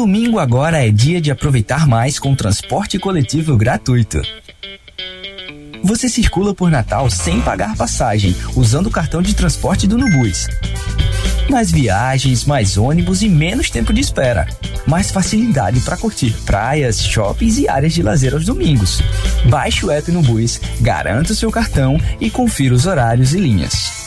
Domingo agora é dia de aproveitar mais com transporte coletivo gratuito. Você circula por Natal sem pagar passagem, usando o cartão de transporte do Nubus. Mais viagens, mais ônibus e menos tempo de espera. Mais facilidade para curtir praias, shoppings e áreas de lazer aos domingos. Baixe o app Nubus, garanta o seu cartão e confira os horários e linhas.